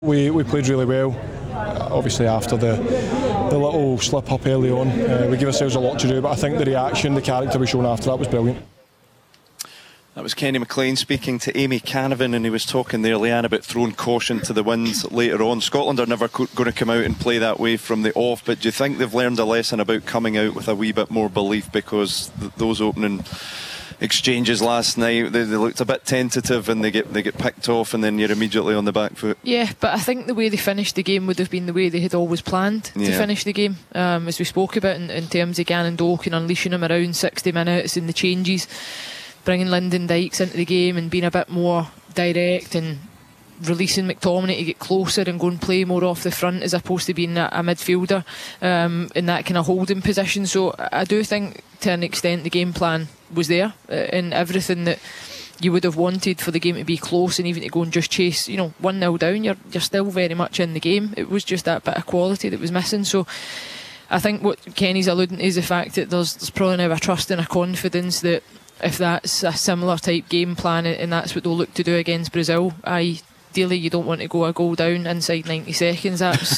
We played really well. Obviously after the little slip up early on, we gave ourselves a lot to do, but I think the reaction, the character we shown after that was brilliant. That was Kenny McLean speaking to Amy Canavan, and he was talking there, Leanne, about throwing caution to the winds later on. Scotland are never going to come out and play that way from the off, but do you think they've learned a lesson about coming out with a wee bit more belief? Because those opening exchanges last night, they looked a bit tentative, and they get picked off, and then you're immediately on the back foot. Yeah, but I think the way they finished the game would have been the way they had always planned to finish the game, as we spoke about in terms of Gannon Doak and unleashing him around 60 minutes and the changes, bringing Lyndon Dykes into the game and being a bit more direct and releasing McTominay to get closer and go and play more off the front as opposed to being a midfielder in that kind of holding position. So I do think to an extent the game plan was there in everything that you would have wanted for the game to be close, and even to go and just chase 1-0 down, you're still very much in the game. It was just that bit of quality that was missing. So I think what Kenny's alluding to is the fact that there's probably now a trust and a confidence that if that's a similar type game plan and that's what they'll look to do against Brazil, ideally you don't want to go a goal down inside 90 seconds. That's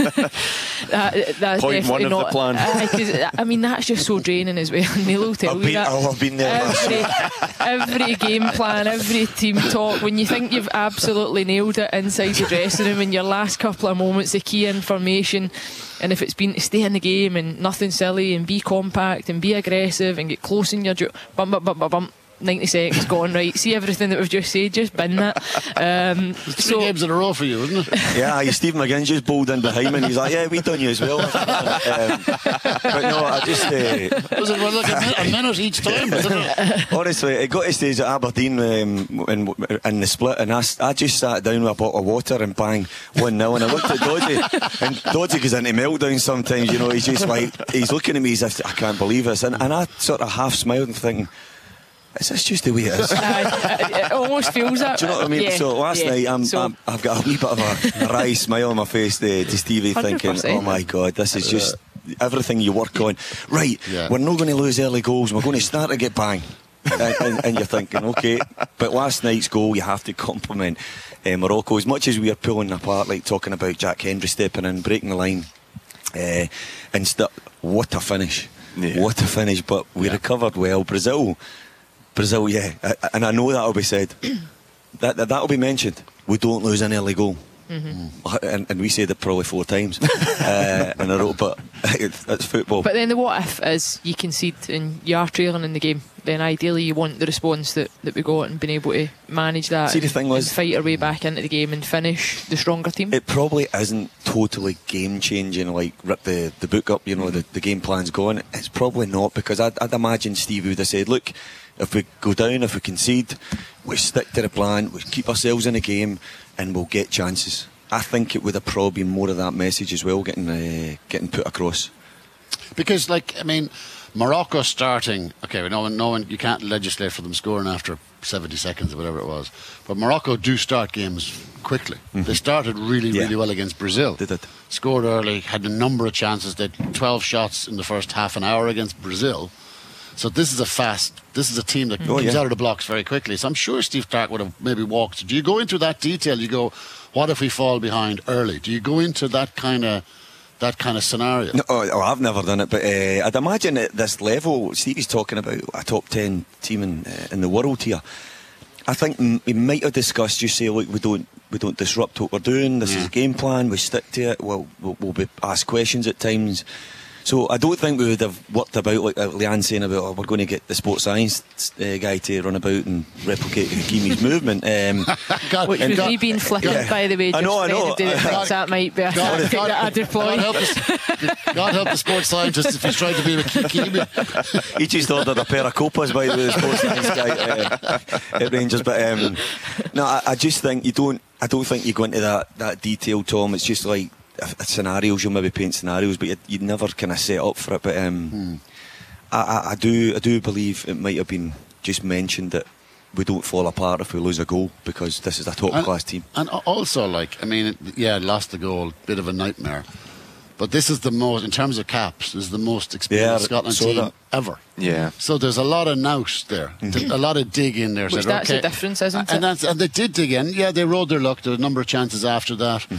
point one of the plan. I mean, that's just so draining as well. Neil will tell you that. I've been there. Every game plan, every team talk, when you think you've absolutely nailed it inside the dressing room in your last couple of moments, the key information, and if it's been to stay in the game and nothing silly and be compact and be aggressive and get close in your bump, 90 seconds gone, right, see everything that we've just said, just bin that. It's 3 games in a row for you, isn't it? Yeah, Stephen McGinn just bowled in behind me and he's like, yeah, we done you as well. But no, I just was it like a minute each time, wasn't it? Honestly, it got to stage at Aberdeen in the split, and I just sat down with a bottle of water and bang, 1-0, and I looked at Dodgy, and Dodgy goes into meltdown sometimes, he's just like, he's looking at me as if I can't believe this, and I sort of half smiled and thinking, is this just the way it is? It almost feels that. Do you know what I mean? Yeah, so last night I've got a wee bit of a wry smile on my face to Stevie, 100%. Thinking, oh my God, this is just everything you work on. Right, we're not going to lose early goals, we're going to start to get bang. and you're thinking, okay, but last night's goal you have to compliment Morocco. As much as we are pulling apart, like talking about Jack Hendry stepping in, breaking the line, and what a finish. What a finish. But we recovered well. Brazil, yeah, and I know that'll be said. That'll be mentioned. We don't lose an early goal. Mm-hmm. And we said it probably 4 times in a row, but it's football. But then the what if is you concede and you are trailing in the game, then ideally you want the response that we got and being able to manage that. See, the thing was, and fight our way back into the game and finish the stronger team. It probably isn't totally game changing, like rip the book up, the game plan's gone. It's probably not, because I'd imagine Steve would have said, look, if we go down, if we concede, we stick to the plan, we keep ourselves in the game, and we'll get chances. I think it would have probably been more of that message as well, getting put across. Because, Morocco starting, okay, no one, you can't legislate for them scoring after 70 seconds or whatever it was, but Morocco do start games quickly. Mm-hmm. They started really well against Brazil. They did. Scored early, had a number of chances. They had 12 shots in the first half an hour against Brazil. So this is a team that comes out of the blocks very quickly. So I'm sure Steve Clarke would have maybe walked. Do you go into that detail? You go, what if we fall behind early? Do you go into that kind of scenario? No, I've never done it, but I'd imagine at this level, Stevie's talking about a top 10 team in the world here. I think he might have discussed, you say, look, we don't disrupt what we're doing. This is a game plan. We stick to it. We'll be asked questions at times. So I don't think we would have worked about, like Leanne saying about, we're going to get the sports science guy to run about and replicate Hakimi's movement. Which was me being flippant, by the way. I know. That might be a deploy. God help the sports scientist if he's trying to be with Hakimi. He just ordered a pair of copas, by the way, the sports science guy at Rangers. But no, I just think I don't think you go into that detail, Tom. It's just like scenarios, you'll maybe paint scenarios, but you'd never kind of set up for it. But I do believe it might have been just mentioned that we don't fall apart if we lose a goal, because this is a top class team. And also, lost the goal, bit of a nightmare. But this is the most, in terms of caps, is the most experienced Scotland team ever. Yeah. So there's a lot of nous there, a lot of dig in there. Which that's the difference, isn't it? And they did dig in. Yeah, they rode their luck. There were a number of chances after that.